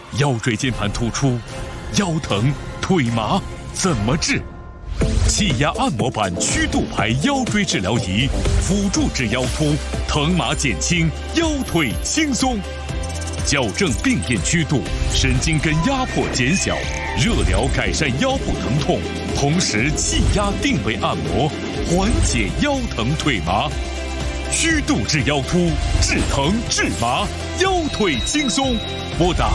腰椎间盘突出、腰疼、腿麻怎么治？气压按摩板曲度排腰椎治疗仪，辅助治腰突，疼麻减轻，腰腿轻松。矫正病变曲度，神经根压迫减小，热疗改善腰部疼痛，同时气压定位按摩，缓解腰疼腿麻。曲度治腰突，治疼治麻，腰腿轻松。拨打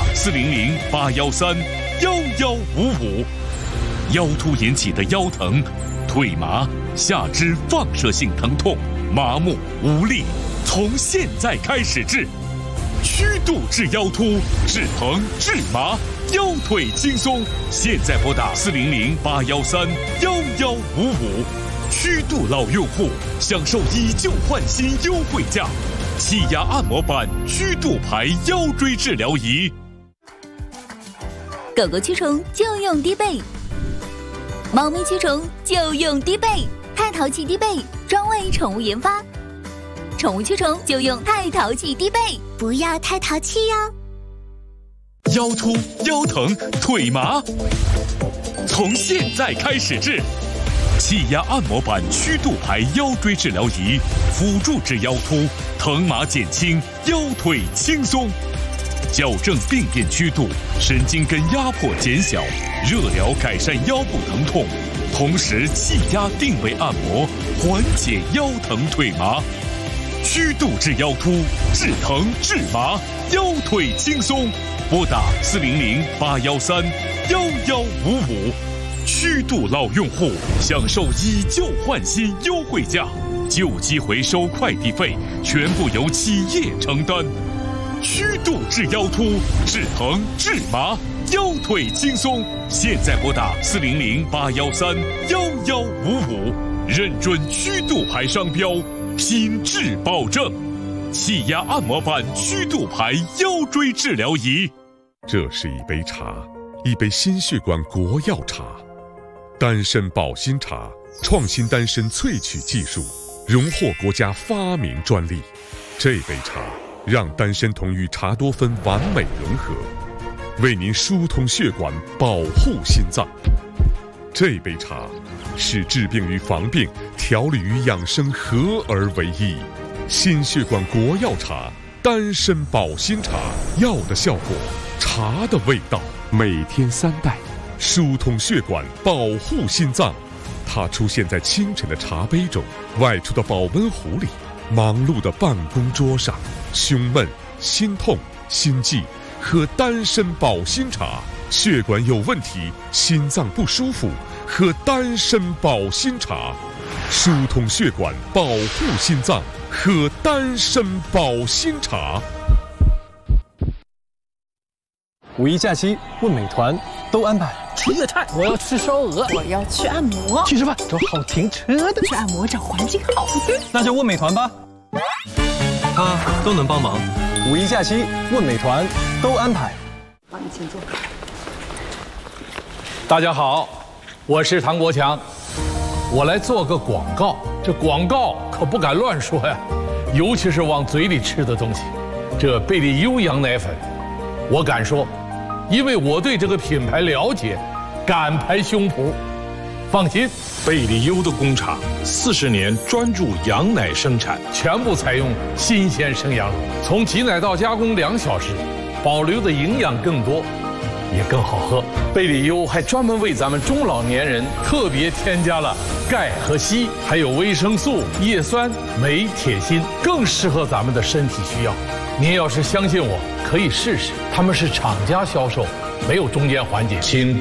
400-813-1155。腰突引起的腰疼、腿麻、下肢放射性疼痛、麻木无力，从现在开始治。曲度治腰突，治疼治麻，腰腿轻松。现在拨打400-813-1155。曲度老用户享受以旧换新优惠价，气压按摩板曲度排腰椎治疗仪。 狗狗驱虫就用低倍，猫咪驱虫就用低倍，太淘气低倍专为宠物研发，宠物驱虫就用太淘气低倍， 不要太淘气哟。 腰突、腰疼、腿麻，从现在开始治。气压按摩板曲度排腰椎治疗仪，辅助治腰突，疼麻减轻，腰腿轻松。矫正病变曲度，神经根压迫减小，热疗改善腰部疼痛，同时气压定位按摩，缓解腰疼腿麻。曲度治腰突，治疼治麻，腰腿轻松。拨打400-813-1155。曲度老用户享受以旧换新优惠价，旧机回收快递费全部由企业承担。曲度治腰突，治疼治麻，腰腿轻松。现在拨打400-813-1155，认准曲度牌商标，品质保证。气压按摩板曲度牌腰椎治疗仪。 这是一杯茶，一杯心血管国药茶。丹参保心茶，创新丹参萃取技术，荣获国家发明专利。这杯茶让丹参酮与茶多酚完美融合，为您疏通血管，保护心脏。这杯茶是治病与防病、调理与养生合而为一。心血管国药茶，丹参保心茶，药的效果，茶的味道，每天3袋。疏通血管，保护心脏。它出现在清晨的茶杯中，外出的保温壶里，忙碌的办公桌上。胸闷、心痛、心悸，喝丹参保心茶；血管有问题，心脏不舒服，喝丹参保心茶。疏通血管，保护心脏，喝丹参保心茶。 五一假期问美团都安排。 吃粤菜，我要吃烧鹅，我要去按摩， 去吃饭找好停车的， 去按摩找环境好的， 那就问美团吧，他都能帮忙。五一假期问美团都安排。 帮你请坐。 大家好，我是唐国强，我来做个广告。这广告可不敢乱说呀，尤其是往嘴里吃的东西。这贝利优羊奶粉，我敢说，因为我对这个品牌了解，敢拍胸脯。放心， 贝利优的工厂40年专注羊奶生产， 全部采用新鲜生羊乳，从挤奶到加工2小时，保留的营养更多，也更好喝。贝利优还专门为咱们中老年人特别添加了钙和硒，还有维生素、叶酸、镁、铁、锌，更适合咱们的身体需要。您要是相信我，可以试试，他们是厂家销售，没有中间环节。请